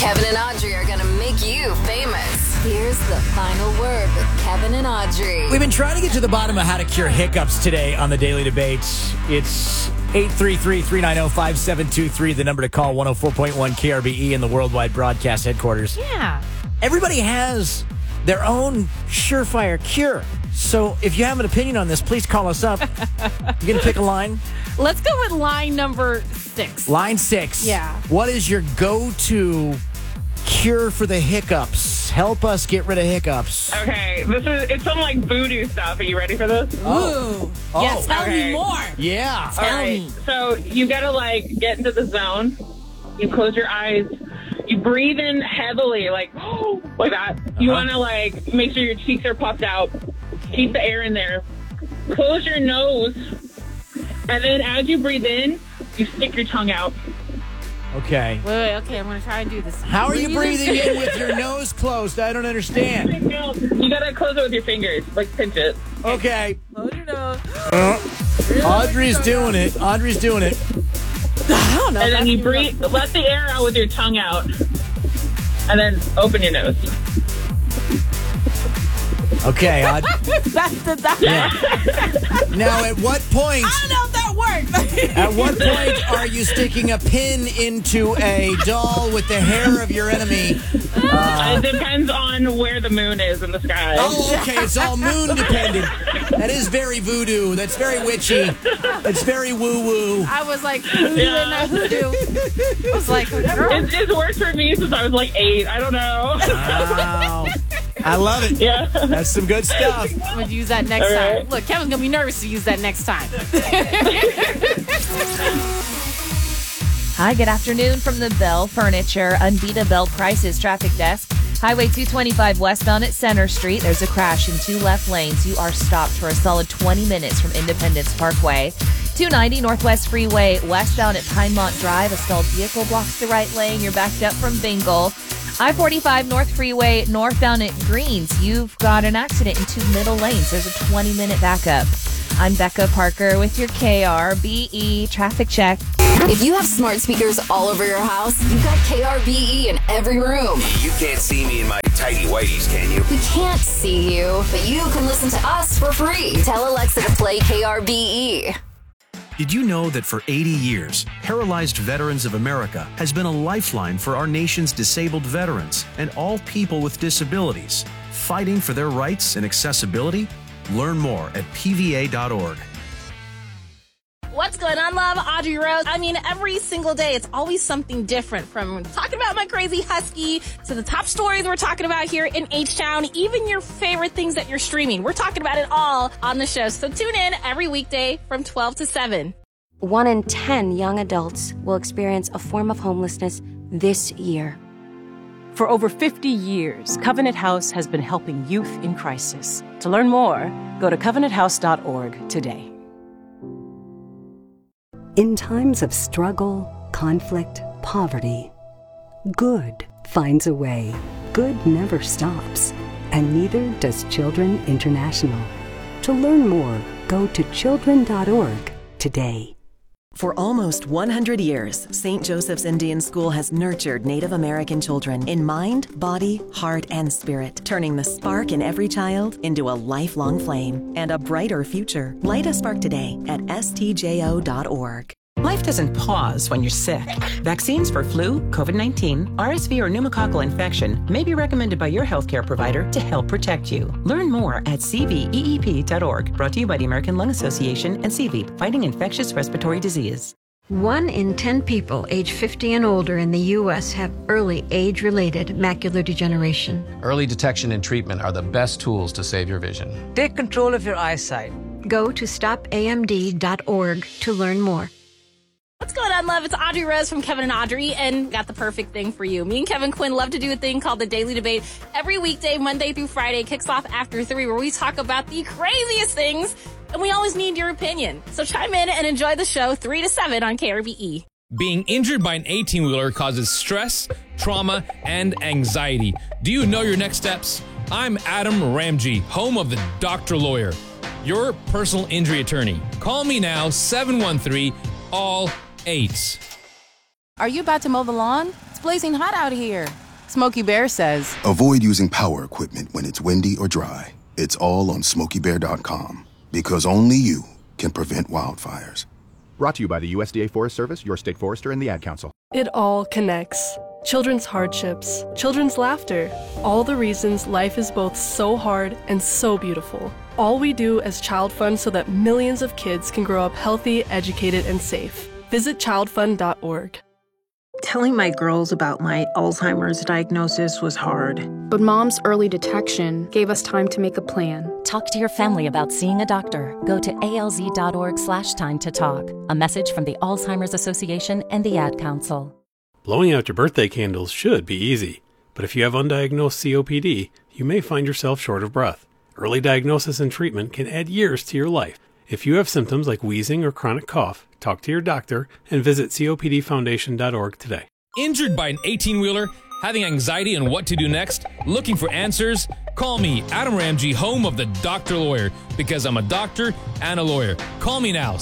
Kevin and Audrey are going to make you famous. Here's the final word with Kevin and Audrey. We've been trying to get to the bottom of how to cure hiccups today on the Daily Debate. It's 833-390-5723, the number to call, 104.1 KRBE in the worldwide broadcast headquarters. Yeah. Everybody has their own surefire cure. So if you have an opinion on this, please call us up. You going to pick a line? Let's go with line number 6. Line 6. Yeah. What is your go-to cure for the hiccups? Help us get rid of hiccups. Okay, it's some like voodoo stuff. Are you ready for this? Ooh. Yeah, tell me more. Yeah. Tell me. So you gotta get into the zone. You close your eyes. You breathe in heavily, like that. You wanna make sure your cheeks are puffed out. Keep the air in there. Close your nose. And then as you breathe in, you stick your tongue out. Okay. Wait, okay, I'm going to try and do this. How are you breathing in with your nose closed? I don't understand. You gotta close it with your fingers, pinch it. Okay. Close your nose. Audrey's doing it. I don't know. And then you breathe, let the air out with your tongue out. And then open your nose. Okay. Yeah. Now, at what point? I don't know if that worked. At what point are you sticking a pin into a doll with the hair of your enemy? It depends on where the moon is in the sky. Oh, okay. It's all moon dependent. That is very voodoo. That's very witchy. It's very woo-woo. I was like, voodoo and not hoodoo. I was like, girl. It's worked for me since I was 8. I don't know. Wow. I love it. Yeah. That's some good stuff. I'm going to use that next time. Look, Kevin's going to be nervous to use that next time. Hi, good afternoon from the Bell Furniture Unbeatable Prices Traffic Desk. Highway 225 westbound at Center Street. There's a crash in 2 left lanes. You are stopped for a solid 20 minutes from Independence Parkway. 290 Northwest Freeway westbound at Pinemont Drive. A stalled vehicle blocks the right lane. You're backed up from Bingle. I-45 North Freeway northbound at Greens. You've got an accident in 2 middle lanes. There's a 20-minute backup. I'm Becca Parker with your KRBE traffic check. If you have smart speakers all over your house, you've got KRBE in every room. You can't see me in my tighty whities, can you? We can't see you, but you can listen to us for free. Tell Alexa to play KRBE. Did you know that for 80 years, Paralyzed Veterans of America has been a lifeline for our nation's disabled veterans and all people with disabilities, fighting for their rights and accessibility? Learn more at pva.org. What's going on, love? Audrey Rose. I mean, every single day, it's always something different, from talking about my crazy husky to the top stories we're talking about here in H-Town, even your favorite things that you're streaming. We're talking about it all on the show. So tune in every weekday from 12 to 7. 1 in 10 young adults will experience a form of homelessness this year. For over 50 years, Covenant House has been helping youth in crisis. To learn more, go to covenanthouse.org today. In times of struggle, conflict, poverty, good finds a way. Good never stops, and neither does Children International. To learn more, go to children.org today. For almost 100 years, St. Joseph's Indian School has nurtured Native American children in mind, body, heart, and spirit, turning the spark in every child into a lifelong flame and a brighter future. Light a spark today at stjo.org. Life doesn't pause when you're sick. Vaccines for flu, COVID-19, RSV, or pneumococcal infection may be recommended by your healthcare provider to help protect you. Learn more at cveep.org. Brought to you by the American Lung Association and CVEEP, fighting infectious respiratory disease. 1 in 10 people age 50 and older in the U.S. have early age-related macular degeneration. Early detection and treatment are the best tools to save your vision. Take control of your eyesight. Go to stopamd.org to learn more. What's going on, love? It's Audrey Rose from Kevin and Audrey, and got the perfect thing for you. Me and Kevin Quinn love to do a thing called the Daily Debate. Every weekday, Monday through Friday, kicks off after 3, where we talk about the craziest things, and we always need your opinion. So chime in and enjoy the show 3 to 7 on KRBE. Being injured by an 18-wheeler causes stress, trauma, and anxiety. Do you know your next steps? I'm Adam Ramji, home of the Dr. Lawyer, your personal injury attorney. Call me now, 713-ALL-8. Are you about to mow the lawn? It's blazing hot out here. Smokey Bear says, avoid using power equipment when it's windy or dry. It's all on SmokeyBear.com, because only you can prevent wildfires. Brought to you by the USDA Forest Service, your state forester, and the Ad Council. It all connects. Children's hardships, children's laughter, all the reasons life is both so hard and so beautiful. All we do as Child Fund so that millions of kids can grow up healthy, educated, and safe. Visit childfund.org. Telling my girls about my Alzheimer's diagnosis was hard. But Mom's early detection gave us time to make a plan. Talk to your family about seeing a doctor. Go to alz.org/time-to-talk. A message from the Alzheimer's Association and the Ad Council. Blowing out your birthday candles should be easy, but if you have undiagnosed COPD, you may find yourself short of breath. Early diagnosis and treatment can add years to your life. If you have symptoms like wheezing or chronic cough, talk to your doctor and visit copdfoundation.org today. Injured by an 18-wheeler? Having anxiety on what to do next? Looking for answers? Call me, Adam Ramsey, home of the Dr. Lawyer, because I'm a doctor and a lawyer. Call me now,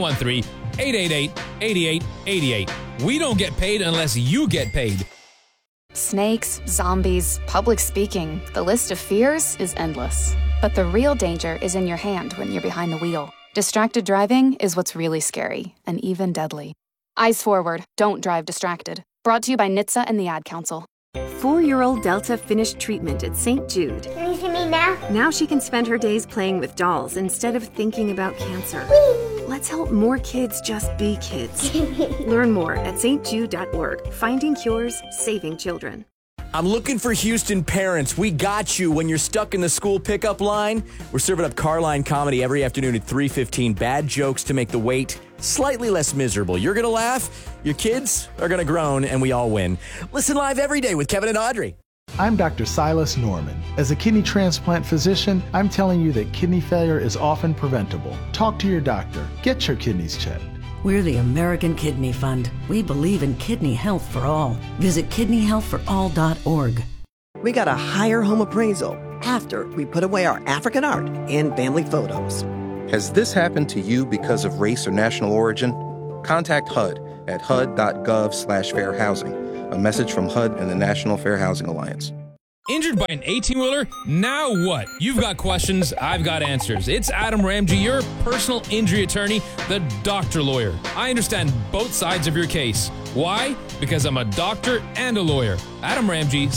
713-888-8888. We don't get paid unless you get paid. Snakes, zombies, public speaking. The list of fears is endless. But the real danger is in your hand when you're behind the wheel. Distracted driving is what's really scary and even deadly. Eyes forward, don't drive distracted. Brought to you by NHTSA and the Ad Council. 4-year-old Delta finished treatment at St. Jude. Can you see me now? Now she can spend her days playing with dolls instead of thinking about cancer. Whee! Let's help more kids just be kids. Learn more at stjude.org. Finding cures, saving children. I'm looking for Houston parents. We got you when you're stuck in the school pickup line. We're serving up Carline comedy every afternoon at 3:15. Bad jokes to make the wait slightly less miserable. You're going to laugh, your kids are going to groan, and we all win. Listen live every day with Kevin and Audrey. I'm Dr. Silas Norman. As a kidney transplant physician, I'm telling you that kidney failure is often preventable. Talk to your doctor. Get your kidneys checked. We're the American Kidney Fund. We believe in kidney health for all. Visit kidneyhealthforall.org. We got a higher home appraisal after we put away our African art and family photos. Has this happened to you because of race or national origin? Contact HUD at hud.gov/fair housing. A message from HUD and the National Fair Housing Alliance. Injured by an 18-wheeler? Now what? You've got questions, I've got answers. It's Adam Ramsey, your personal injury attorney, the Dr. Lawyer. I understand both sides of your case. Why? Because I'm a doctor and a lawyer. Adam Ramsey,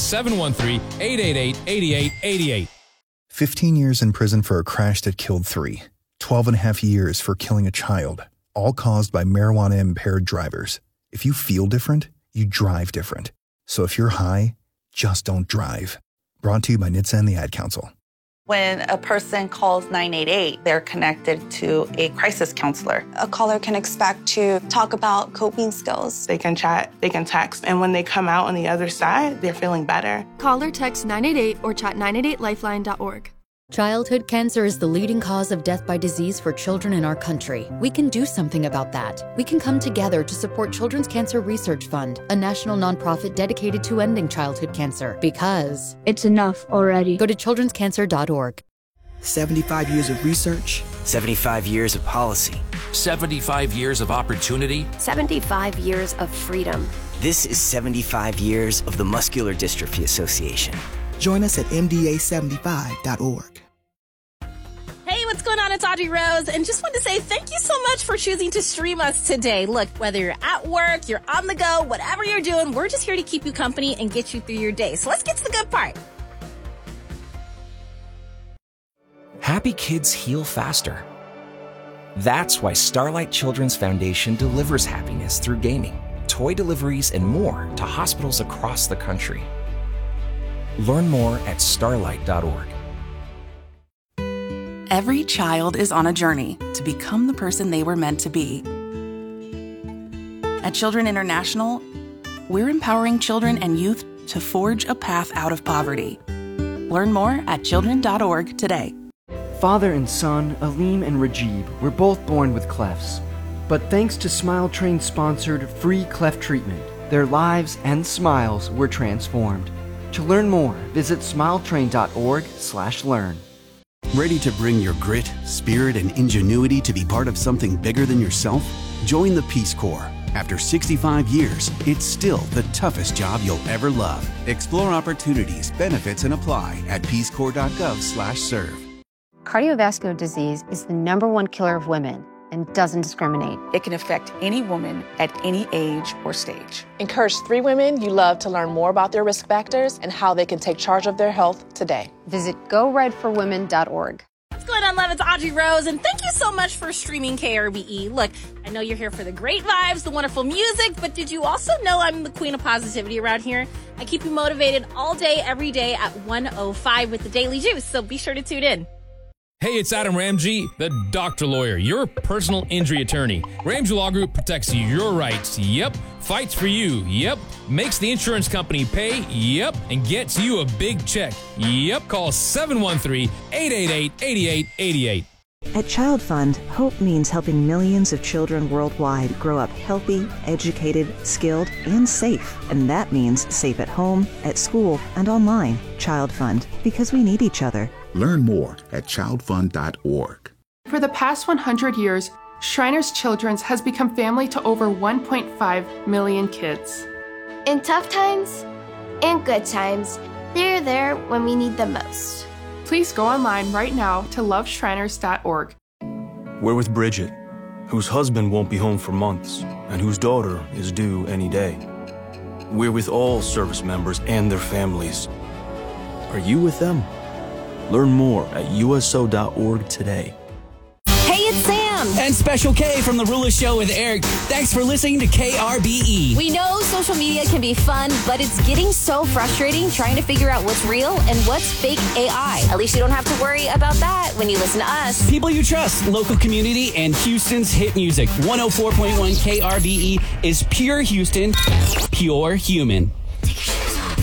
713-888-8888. 15 years in prison for a crash that killed 3. 12 and a half years for killing a child, all caused by marijuana-impaired drivers. If you feel different, you drive different. So if you're high, just don't drive. Brought to you by NHTSA and the Ad Council. When a person calls 988, they're connected to a crisis counselor. A caller can expect to talk about coping skills. They can chat, they can text, and when they come out on the other side, they're feeling better. Call or text 988 or chat 988lifeline.org. Childhood cancer is the leading cause of death by disease for children in our country. We can do something about that. We can come together to support Children's Cancer Research Fund, a national nonprofit dedicated to ending childhood cancer. Because it's enough already. Go to childrenscancer.org. 75 years of research. 75 years of policy. 75 years of opportunity. 75 years of freedom. This is 75 years of the Muscular Dystrophy Association. Join us at mda75.org. Hey, what's going on? It's Audrey Rose, and just wanted to say thank you so much for choosing to stream us today. Look, whether you're at work, you're on the go, whatever you're doing, we're just here to keep you company and get you through your day. So let's get to the good part. Happy kids heal faster. That's why Starlight Children's Foundation delivers happiness through gaming, toy deliveries, and more to hospitals across the country. Learn more at starlight.org. Every child is on a journey to become the person they were meant to be. At Children International, we're empowering children and youth to forge a path out of poverty. Learn more at children.org today. Father and son, Aleem and Rajib, were both born with clefts. But thanks to Smile Train-sponsored free cleft treatment, their lives and smiles were transformed. To learn more, visit smiletrain.org/learn. Ready to bring your grit, spirit, and ingenuity to be part of something bigger than yourself? Join the Peace Corps. After 65 years, it's still the toughest job you'll ever love. Explore opportunities, benefits, and apply at peacecorps.gov/serve. Cardiovascular disease is the #1 killer of women and doesn't discriminate. It can affect any woman at any age or stage. Encourage 3 women you love to learn more about their risk factors and how they can take charge of their health today. Visit GoRedForWomen.org. What's going on, love? It's Audrey Rose, and thank you so much for streaming KRBE. Look, I know you're here for the great vibes, the wonderful music, but did you also know I'm the queen of positivity around here? I keep you motivated all day, every day at 1:05 with the Daily Juice, so be sure to tune in. Hey, it's Adam Ramji, the Doctor Lawyer, your personal injury attorney. Ramji Law Group protects your rights, yep, fights for you, yep, makes the insurance company pay, yep, and gets you a big check, yep. Call 713-888-8888. At Child Fund, hope means helping millions of children worldwide grow up healthy, educated, skilled, and safe. And that means safe at home, at school, and online. Child Fund, because we need each other. Learn more at childfund.org. For the past 100 years, Shriners Children's has become family to over 1.5 million kids. In tough times and good times, they're there when we need them most. Please go online right now to loveshriners.org. We're with Bridget, whose husband won't be home for months and whose daughter is due any day. We're with all service members and their families. Are you with them? Learn more at USO.org today. Hey, it's Sam. And Special K from The Ruler Show with Eric. Thanks for listening to KRBE. We know social media can be fun, but it's getting so frustrating trying to figure out what's real and what's fake AI. At least you don't have to worry about that when you listen to us. People you trust, local community, and Houston's hit music. 104.1 KRBE is pure Houston, pure human. Take your shoes off.